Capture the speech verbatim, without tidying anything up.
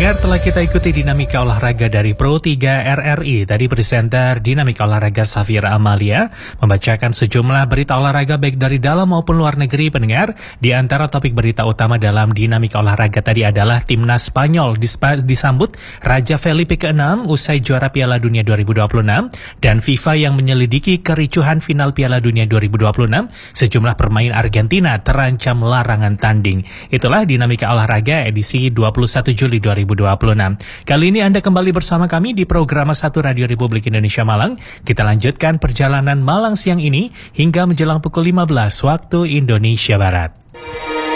Pendengar, telah kita ikuti dinamika olahraga dari Pro tiga R R I. Tadi presenter dinamika olahraga Safira Amalia membacakan sejumlah berita olahraga baik dari dalam maupun luar negeri. Pendengar, di antara topik berita utama dalam dinamika olahraga tadi adalah Timnas Spanyol disambut Raja Felipe keenam usai juara Piala Dunia dua ribu dua puluh enam, dan FIFA yang menyelidiki kericuhan final Piala Dunia dua ribu dua puluh enam. Sejumlah pemain Argentina terancam larangan tanding. Itulah dinamika olahraga edisi dua puluh satu Juli dua ribu dua puluh enam. Kali ini Anda kembali bersama kami di program satu Radio Republik Indonesia Malang. Kita lanjutkan perjalanan Malang siang ini hingga menjelang pukul lima belas waktu Indonesia Barat.